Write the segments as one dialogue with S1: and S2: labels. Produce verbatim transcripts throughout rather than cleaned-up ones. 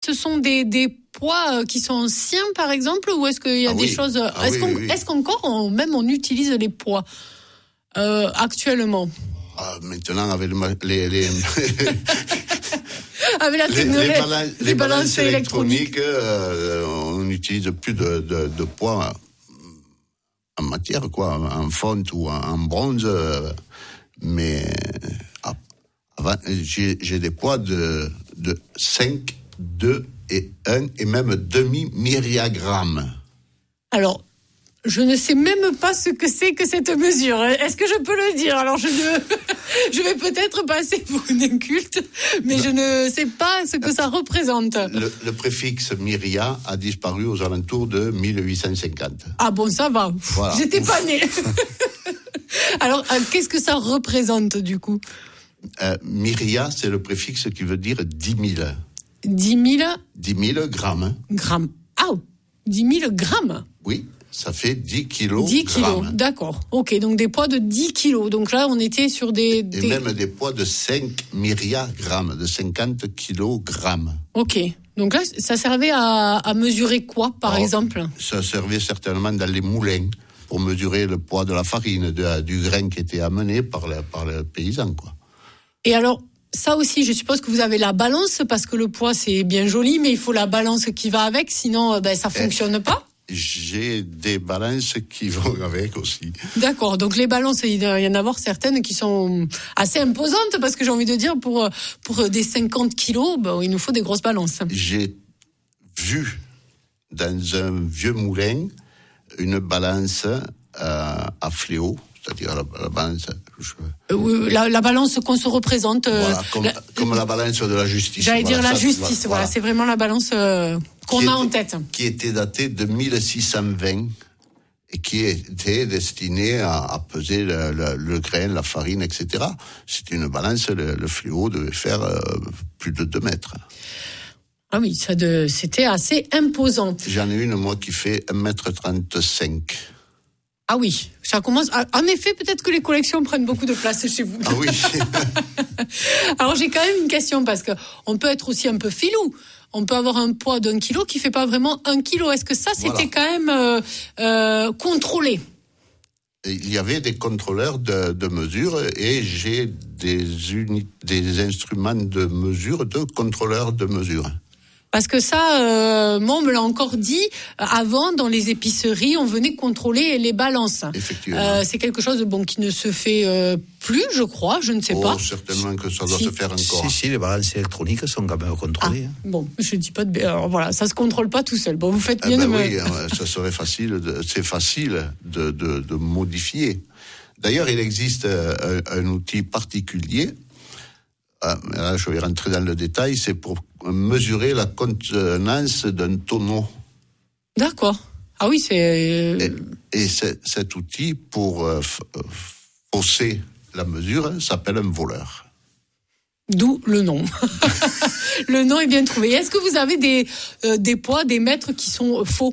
S1: ce sont des, des poids qui sont anciens, par exemple, ou est-ce qu'il y a
S2: ah
S1: des
S2: oui.
S1: choses...
S2: Ah
S1: est-ce,
S2: oui,
S1: qu'on,
S2: oui, oui.
S1: est-ce qu'encore, on, même, on utilise les poids euh, actuellement?
S2: Ah, maintenant, avec les... les, les...
S1: Avec la technologie,
S2: les, les, balances,
S1: les,
S2: les
S1: balances,
S2: balances électroniques, électroniques euh, on n'utilise plus de, de, de poids en matière, quoi, en fonte ou en, en bronze. Euh, mais avant, j'ai, j'ai des poids de, de cinq, deux et un et même demi-myriagrammes.
S1: Alors, je ne sais même pas ce que c'est que cette mesure. Est-ce que je peux le dire? Alors, je ne, je vais peut-être passer pour une inculte, mais non. Je ne sais pas ce que ça représente.
S2: Le, le préfixe myria a disparu aux alentours de mille huit cent cinquante.
S1: Ah bon, ça va. Voilà. J'étais pas née. Alors, qu'est-ce que ça représente, du coup?
S2: euh, Myria, c'est le préfixe qui veut dire dix mille.
S1: dix mille
S2: dix mille grammes.
S1: Grammes. Ah, dix mille grammes.
S2: Oui. Ça fait dix kilos.
S1: dix kilos, d'accord. Ok, donc des poids de dix kilos. Donc là, on était sur des...
S2: Et
S1: des...
S2: même des poids de cinq myriagrammes, de cinquante kilogrammes.
S1: Ok, donc là, ça servait à, à mesurer quoi, par oh, exemple?
S2: Ça servait certainement dans les moulins, pour mesurer le poids de la farine, de, du grain qui était amené par le, par le paysan, quoi.
S1: Et alors, ça aussi, je suppose que vous avez la balance, parce que le poids, c'est bien joli, mais il faut la balance qui va avec, sinon ben, ça ne fonctionne eh. pas.
S2: J'ai des balances qui vont avec aussi.
S1: D'accord, donc les balances, il doit y en avoir certaines qui sont assez imposantes, parce que j'ai envie de dire, pour, pour des cinquante kilos, ben, il nous faut des grosses balances.
S2: J'ai vu dans un vieux moulin une balance euh, à fléau, c'est-à-dire la, la balance... Je...
S1: Euh, la, la balance qu'on se représente... Euh,
S2: voilà, comme la, comme la balance de la justice.
S1: J'allais
S2: voilà,
S1: dire la
S2: ça,
S1: justice,
S2: voilà,
S1: voilà, c'est vraiment la balance... Euh, qu'on
S2: qui
S1: a
S2: était,
S1: en tête.
S2: Qui était daté de mille six cent vingt et qui était destinée à, à peser le, le, le grain, la farine, et cetera. C'était une balance, le, le fléau devait faire euh, plus de deux mètres.
S1: Ah oui, ça de, c'était assez imposant.
S2: J'en ai une, moi, qui fait un mètre trente-cinq.
S1: Ah oui, ça commence... En effet, peut-être que les collections prennent beaucoup de place chez vous.
S2: Ah oui.
S1: Alors j'ai quand même une question, parce qu'on peut être aussi un peu filou. On peut avoir un poids d'un kilo qui fait pas vraiment un kilo. Est-ce que ça, c'était voilà. quand même euh, euh, contrôlé?
S2: Il y avait des contrôleurs de, de mesure et j'ai des, uni- des instruments de mesure de contrôleurs de mesure.
S1: Parce que ça, euh, moi, on me l'a encore dit, avant, dans les épiceries, on venait contrôler les balances.
S2: Effectivement.
S1: Euh, c'est quelque chose bon, qui ne se fait euh, plus, je crois, je ne sais
S2: oh,
S1: pas.
S2: Certainement que ça doit
S1: si.
S2: se faire encore.
S3: Si, si, les balances électroniques sont quand même contrôlées.
S1: Ah, bon, je dis pas de... Alors voilà, ça se contrôle pas tout seul. Bon, vous faites bien
S2: eh ben
S1: de me...
S2: Oui, ça serait facile, de, c'est facile de, de, de modifier. D'ailleurs, il existe un, un outil particulier. Ah, là, je vais rentrer dans le détail, c'est pour mesurer la contenance d'un tonneau.
S1: D'accord. Ah oui, c'est...
S2: Et, et c'est, cet outil, pour euh, fausser la mesure, s'appelle un voleur.
S1: D'où le nom. Le nom est bien trouvé. Est-ce que vous avez des, euh, des poids, des mètres qui sont faux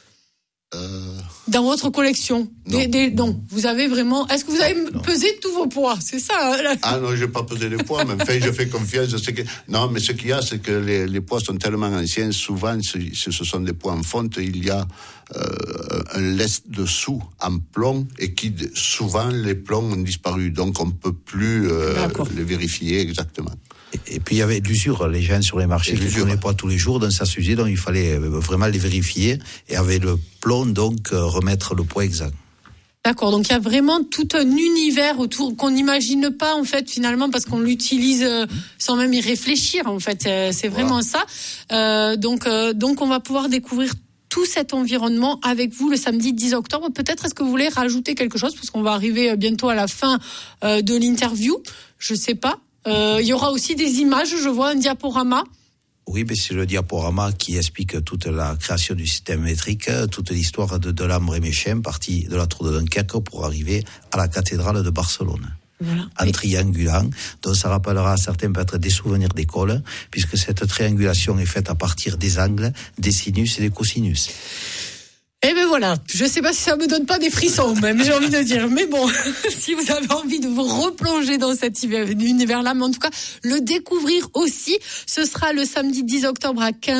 S2: euh...
S1: dans votre collection?
S2: Non.
S1: Des, des, non. Vous avez vraiment... Est-ce que vous avez non. pesé tous vos poids? C'est ça hein,
S2: Ah non, je n'ai pas pesé les poids, mais enfin, je fais confiance. Je sais que... Non, mais ce qu'il y a, c'est que les, les poids sont tellement anciens, souvent, si ce sont des poids en fonte, il y a euh, un lest dessous en plomb, et qui, souvent, les plombs ont disparu. Donc, on ne peut plus euh, les vérifier exactement.
S3: Et, et puis, il y avait de l'usure, les gens sur les marchés qui ne prenaient pas tous les jours, donc ça s'usait, donc il fallait vraiment les vérifier, et avec le plomb, donc, euh, remettre le poids exact.
S1: D'accord, donc il y a vraiment tout un univers autour qu'on n'imagine pas en fait finalement parce qu'on l'utilise euh, sans même y réfléchir en fait, c'est, c'est vraiment voilà. ça. Euh, donc euh, donc on va pouvoir découvrir tout cet environnement avec vous le samedi dix octobre. Peut-être est-ce que vous voulez rajouter quelque chose parce qu'on va arriver bientôt à la fin euh, de l'interview. Je sais pas. Euh, il y aura aussi des images. Je vois un diaporama.
S3: Oui, mais c'est le diaporama qui explique toute la création du système métrique, toute l'histoire de Delambre et Méchain, parti de la tour de Dunkerque pour arriver à la cathédrale de Barcelone. Voilà. En oui. triangulant, donc ça rappellera à certains peut-être des souvenirs d'école, puisque cette triangulation est faite à partir des angles, des sinus et des cosinus.
S1: Eh ben voilà, je sais pas si ça me donne pas des frissons même, j'ai envie de dire, mais bon, si vous avez envie de vous replonger dans cet univers-là, mais en tout cas, le découvrir aussi, ce sera le samedi dix octobre à quinze